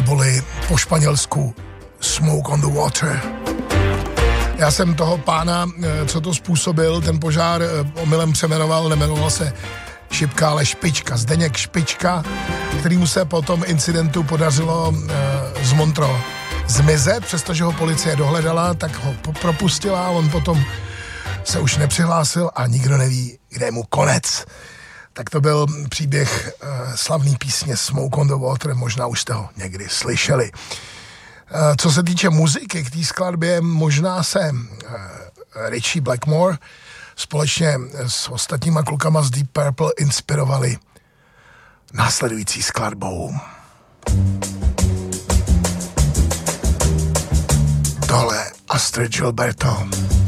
neboli po španělsku Smoke on the Water. Já jsem toho pána, co to způsobil, ten požár omylem přemenoval, nemenoval se Šipka, ale Špička, Zdeněk Špička, kterýmu se po tom incidentu podařilo z Montreux zmizet, přestože ho policie dohledala, tak ho propustila, on potom se už nepřihlásil a nikdo neví, kde je mu konec. Tak to byl příběh slavný písně Smoke on the Water, možná už jste ho někdy slyšeli. Co se týče muziky k té skladbě, možná se Richie Blackmore společně s ostatníma klukama z Deep Purple inspirovali následující skladbou. Tohle Astrid Gilberto.